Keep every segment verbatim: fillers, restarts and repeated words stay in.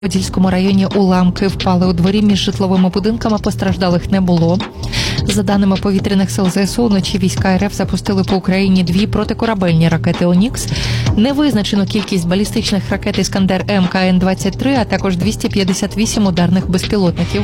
У Подільському районі уламки впали у дворі між житловими будинками, постраждалих не було. За даними повітряних сил ЗСУ, вночі війська РФ запустили по Україні дві протикорабельні ракети «Онікс». Не визначено кількість балістичних ракет «Іскандер-М» Ка Ен двадцять три, а також двісті п'ятдесят вісім ударних безпілотників.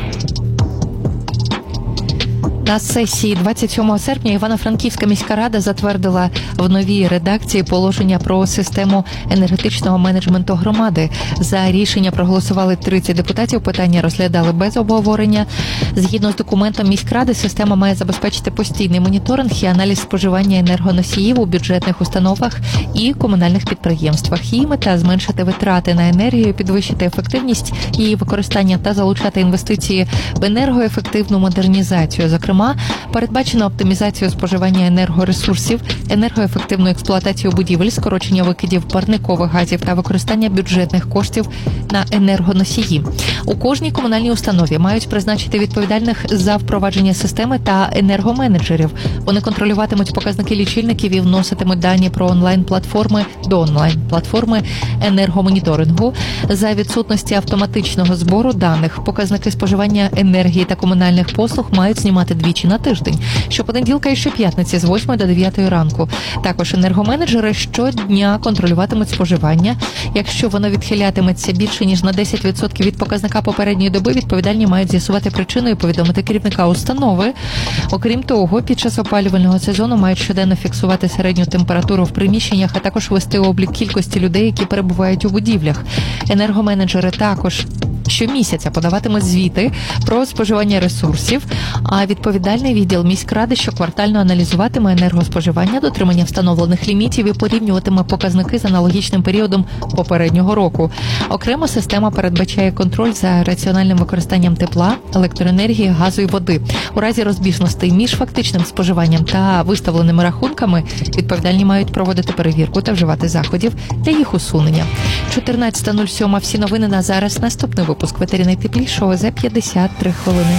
На сесії двадцять сьомого серпня Івано-Франківська міська рада затвердила в новій редакції положення про систему енергетичного менеджменту громади. За рішення проголосували тридцять депутатів, питання розглядали без обговорення. Згідно з документом міськради, система має забезпечити постійний моніторинг і аналіз споживання енергоносіїв у бюджетних установах і комунальних підприємствах. Її мета – зменшити витрати на енергію, підвищити ефективність її використання та залучати інвестиції в енергоефективну модернізацію. Зокрема, передбачено оптимізацію споживання енергоресурсів, енергоефективну експлуатацію будівель, скорочення викидів парникових газів та використання бюджетних коштів на енергоносії. У кожній комунальній установі мають призначити відповідальних за впровадження системи та енергоменеджерів. Вони контролюватимуть показники лічильників і вноситимуть дані про онлайн-платформи до онлайн-платформи енергомоніторингу. За відсутності автоматичного збору даних, показники споживання енергії та комунальних послуг мають знімати двічі на тиждень, щопонеділка і щоп'ятниці з восьмої до дев'ятої ранку. Також енергоменеджери щодня контролюватимуть споживання. Якщо воно відхилятиметься більше, ніж на десять відсотків від показника попередньої доби, відповідальні мають з'ясувати причину і повідомити керівника установи. Окрім того, під час опалювального сезону мають щоденно фіксувати середню температуру в приміщеннях, а також вести облік кількості людей, які перебувають у будівлях. Енергоменеджери також щомісяця подаватимуть звіти про споживання ресурсів, а відповідальний відділ міськради щоквартально аналізуватиме енергоспоживання, дотримання встановлених лімітів і порівнюватиме показники з аналогічним періодом попереднього року. Окремо система передбачає контроль за раціональним використанням тепла, електроенергії, газу і води. У разі розбіжностей між фактичним споживанням та виставленими рахунками відповідальні мають проводити перевірку та вживати заходів для їх усунення. чотирнадцята нуль сім. Всі новини на зараз. Наступний випуск «Ветері найтеплішого» за п'ятдесят три хвилини.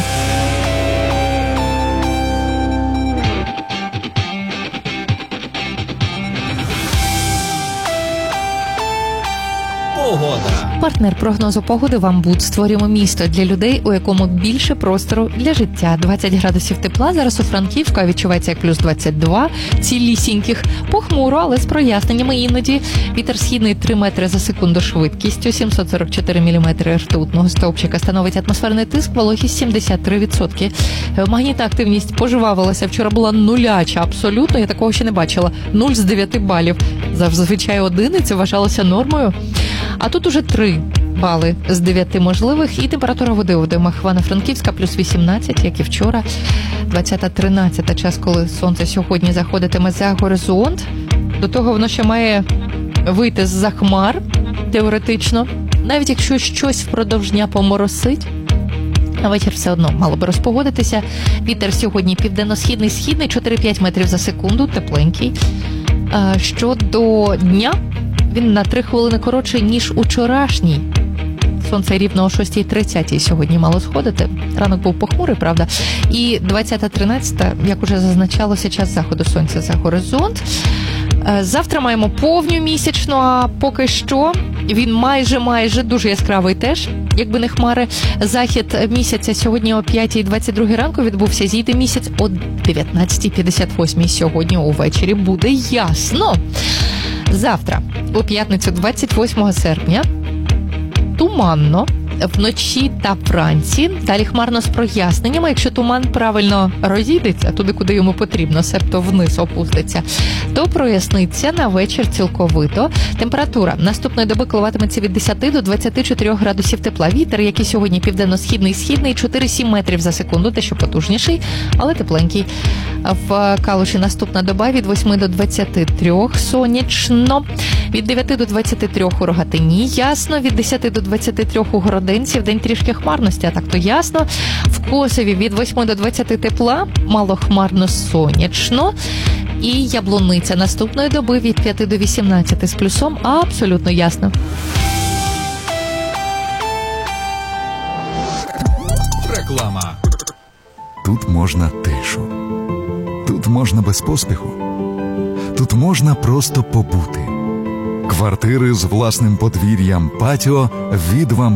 Погода. Партнер прогнозу погоди «Вам Буд». Створюємо місто для людей, у якому більше простору для життя. двадцять градусів тепла зараз у Франківську, а відчувається як плюс двадцять два, цілісіньких. Похмуро, але з проясненнями іноді. Вітер східний три метри за секунду швидкістю, сімсот сорок чотири міліметри ртутного стовпчика становить атмосферний тиск, вологість сімдесят три відсотки. Магнітна активність пожвавилася. Вчора була нуляча, абсолютно, я такого ще не бачила. нуль з дев'яти балів. Зазвичай одиниця вважалася нормою. А тут уже три бали з дев'яти можливих. І температура води у водоймах Івано-Франківська плюс вісімнадцять, як і вчора. двадцята тринадцята час, коли сонце сьогодні заходитиме за горизонт. До того воно ще має вийти з-за хмар, теоретично. Навіть якщо щось впродовж дня поморосить, на вечір все одно мало би розпогодитися. Вітер сьогодні південно-східний, східний, чотири-п'ять метрів за секунду, тепленький. А щодо дня, він на три хвилини коротший, ніж учорашній. Сонце рівно о шостій тридцять сьогодні мало сходити. Ранок був похмурий, правда. І двадцята тринадцята, як уже зазначалося, час заходу сонця за горизонт. Завтра маємо повню місячну, а поки що він майже-майже дуже яскравий теж, якби не хмари. Захід місяця сьогодні о п'ятій двадцять другій ранку відбувся, зійде місяць о дев'ятнадцятій п'ятдесят восьмій. Сьогодні увечері буде ясно. Завтра, у п'ятницю двадцять восьмого серпня, туманно, вночі та вранці, далі хмарно з проясненнями. Якщо туман правильно розійдеться, туди, куди йому потрібно, себто вниз опуститься, то проясниться на вечір цілковито. Температура наступної доби коливатиметься від десяти до двадцяти чотирьох градусів тепла. Вітер, який сьогодні південно-східний, східний, чотири-сім метрів за секунду, дещо потужніший, але тепленький. В Калуші наступна доба від восьми до двадцяти трьох, сонячно. Від дев'яти до двадцяти трьох у Рогатині ясно, від десяти до двадцяти трьох у Городенці, в день трішки хмарності, а так то ясно. В Косові від восьми до двадцяти тепла, малохмарно сонячно. І Яблуниця наступної доби від п'яти до вісімнадцяти з плюсом, а абсолютно ясно. Реклама. Тут можна тишу. Тут можна без поспіху. Тут можна просто побути. Квартири з власним подвір'ям, патіо від вам